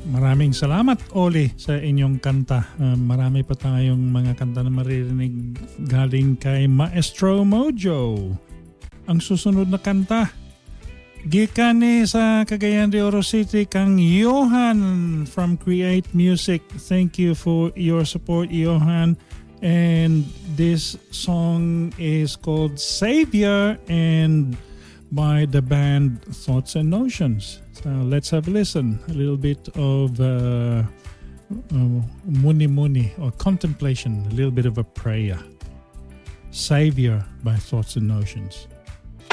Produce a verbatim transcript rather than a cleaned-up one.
Maraming salamat, Oli, sa inyong kanta. Uh, marami pa tayong mga kanta na maririnig galing kay Maestro Mojo. Ang susunod na kanta, gikan ni sa Cagayan de Oro City kang Johan from Create Music. Thank you for your support, Johan. And this song is called Savior and by the band Thoughts and Notions. So let's have a listen. A little bit of uh, uh, muni muni or contemplation, a little bit of a prayer. Savior by Thoughts and Notions.